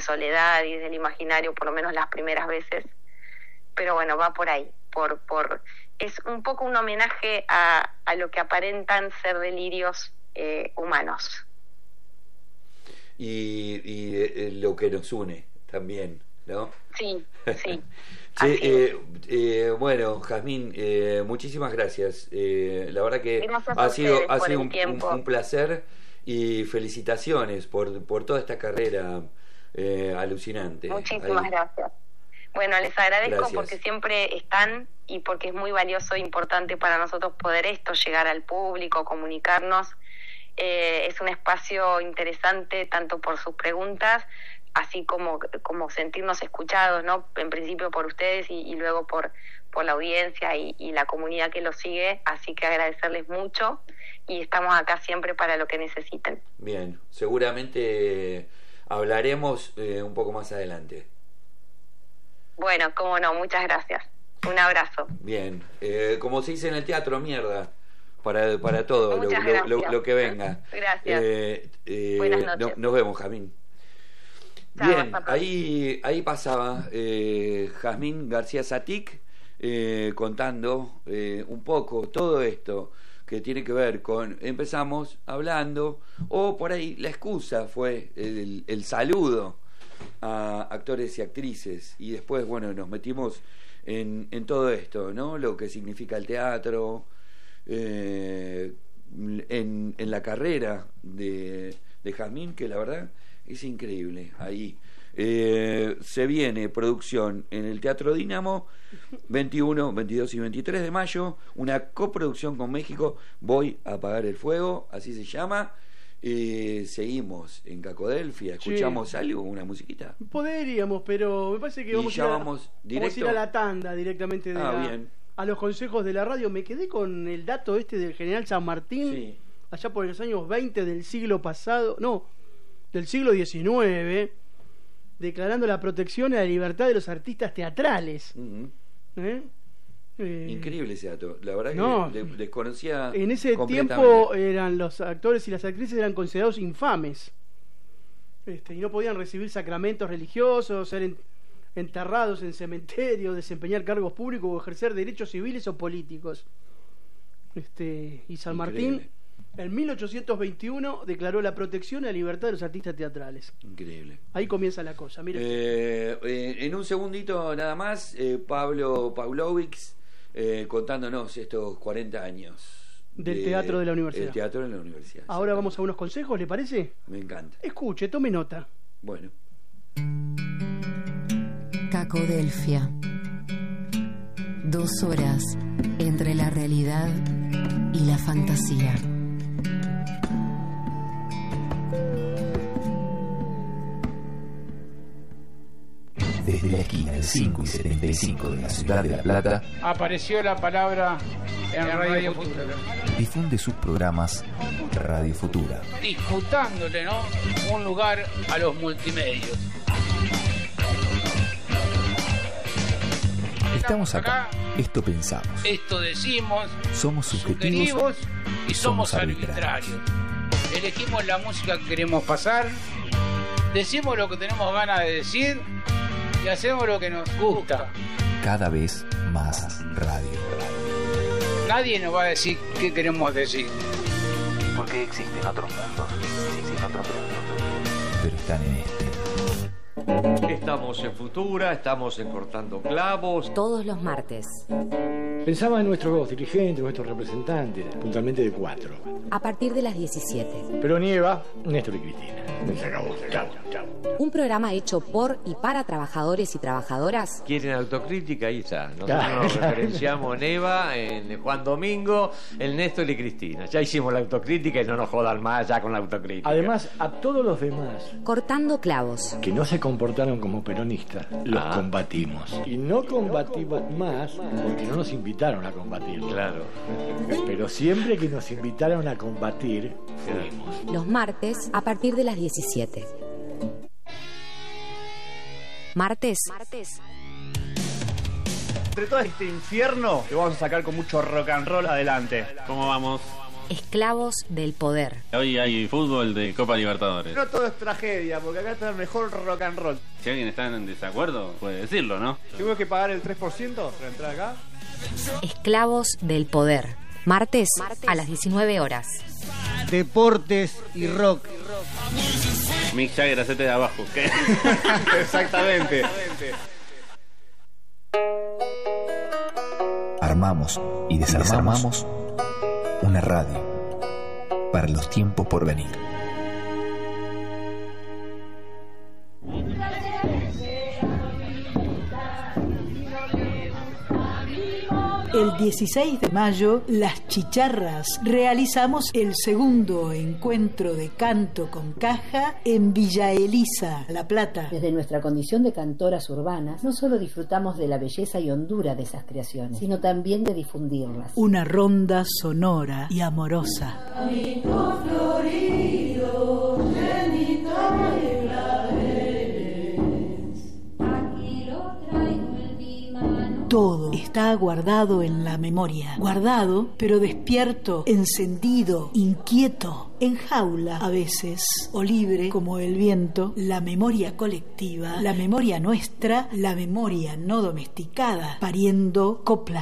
soledad y desde el imaginario, por lo menos las primeras veces. Pero bueno, va por ahí, es un poco un homenaje a lo que aparentan ser delirios humanos. Y lo que nos une también, ¿no? Sí. Bueno, Jazmín, muchísimas gracias. La verdad que ha sido un placer, y felicitaciones por toda esta carrera alucinante. Muchísimas gracias. Bueno, les agradezco porque siempre están y porque es muy valioso e importante para nosotros poder llegar al público, comunicarnos. Es un espacio interesante tanto por sus preguntas, así como sentirnos escuchados, ¿no? En principio por ustedes y luego por la audiencia y la comunidad que los sigue, así que agradecerles mucho y estamos acá siempre para lo que necesiten. Bien, seguramente hablaremos un poco más adelante. Bueno, cómo no, muchas gracias. Un abrazo. Bien, como se dice en el teatro, mierda. Para todo lo que venga. Gracias. Buenas noches. Nos vemos, Jazmín. Bien, ahí pasaba Jazmín García Satic contando un poco todo esto que tiene que ver con, empezamos hablando, o por ahí la excusa fue el saludo a actores y actrices, y después, bueno, nos metimos en todo esto, ¿no? Lo que significa el teatro, en la carrera de Jazmín, que la verdad es increíble. Ahí se viene producción en el Teatro Dínamo 21, 22 y 23 de mayo, una coproducción con México, Voy a apagar el fuego, así se llama. Seguimos en Cacodelfia, escuchamos algo, una musiquita. Podríamos, pero me parece que vamos a ir a la tanda directamente bien. A los consejos de la radio. Me quedé con el dato del general San Martín, allá por los años 20 del siglo pasado, del siglo XIX, declarando la protección y la libertad de los artistas teatrales. Increíble ese dato, la verdad que desconocía. En ese tiempo eran los actores y las actrices eran considerados infames, y no podían recibir sacramentos religiosos, ser enterrados en cementerios, desempeñar cargos públicos o ejercer derechos civiles o políticos. Y San Martín en 1821 declaró la protección y la libertad de los artistas teatrales. Increíble. Ahí comienza la cosa. En un segundito nada más, Pablo Pavlovich contándonos estos 40 años del Teatro de la Universidad. El Teatro de la Universidad. Ahora vamos a unos consejos, ¿le parece? Me encanta. Escuche, tome nota. Bueno. Cacodelfia. 2 horas entre la realidad y la fantasía. Desde la esquina del 5 y 75 de la ciudad de La Plata, apareció la palabra en Radio Futura. Difunde sus programas Radio Futura, disputándole, ¿no?, un lugar a los multimedios. Estamos acá, esto pensamos, esto decimos, somos subjetivos y somos arbitrarios. Elegimos la música que queremos pasar, decimos lo que tenemos ganas de decir y hacemos lo que nos gusta. Cada vez más radio. Nadie nos va a decir qué queremos decir, porque existen otros mundos, pero están en este. Estamos en Futura, estamos en Cortando Clavos. Todos los martes. Pensaba en nuestros dirigentes, nuestros representantes, puntualmente de 4. A partir de las 17. Pero nieva, Néstor y Cristina. Se acabó. Chao. Un programa hecho por y para trabajadores y trabajadoras. ¿Quieren autocrítica? Ahí está. Nosotros nos referenciamos en Eva, en Juan Domingo, el Néstor y Cristina. Ya hicimos la autocrítica y no nos jodan más ya con la autocrítica. Además, a todos los demás Cortando Clavos, que no se comportaron como peronistas, los combatimos. Y no combatimos más porque no nos invitaron a combatir. Claro. Pero siempre que nos invitaron a combatir, fuimos. los martes a partir de las 17. Martes. Entre todo este infierno, lo vamos a sacar con mucho rock and roll adelante. ¿Cómo vamos? Esclavos del poder. Hoy hay fútbol de Copa Libertadores. No todo es tragedia, porque acá está el mejor rock and roll. Si alguien está en desacuerdo, puede decirlo, ¿no? ¿Tengo que pagar el 3% para entrar acá? Esclavos del poder. Martes a las 19 horas. Deportes y rock. Mick Jagger, hacete de abajo. ¿Qué? Exactamente. Armamos y desarmamos una radio para los tiempos por venir. El 16 de mayo, Las Chicharras realizamos el segundo encuentro de canto con caja en Villa Elisa, La Plata. Desde nuestra condición de cantoras urbanas, no solo disfrutamos de la belleza y hondura de esas creaciones, sino también de difundirlas. Una ronda sonora y amorosa. Todo está guardado en la memoria. Guardado, pero despierto, encendido, inquieto, en jaula a veces, o libre como el viento. La memoria colectiva, la memoria nuestra, la memoria no domesticada, pariendo coplas.